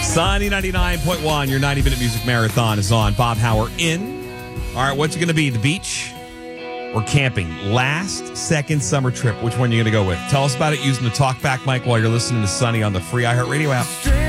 Sunny 99.1, your 90-minute music marathon is on. Bob Hauer in. All right, what's it going to be? The beach or camping? Last, second summer trip. Which one are you going to go with? Tell us about it using the talkback mic while you're listening to Sunny on the free iHeartRadio app.